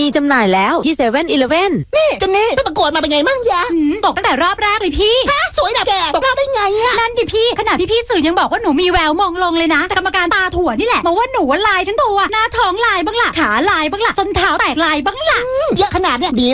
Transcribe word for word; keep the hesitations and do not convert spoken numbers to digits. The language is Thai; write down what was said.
จำหน่ายแล้วที่เซเว่นอีเลฟเว่นนี่เจนนี่ไปประกวดมาเป็นไงมั่งยะตกตั้งแต่รอบแรกเลยพี่ฮะสวยแบบแกตกรอบได้ไงอะนั่นดิพี่ขนาดพี่พี่สื่อยังบอกว่าหนูมีแววมองลงเลยนะแต่กรรมการตาถั่วนี่แหละบอกว่าหนูลายทั้งตัวหน้าท้องลายบ้างล่ะขาลายบ้างล่ะจนเท้าแตกลายบ้างล่ะเยอะขนาดเนี้ยดี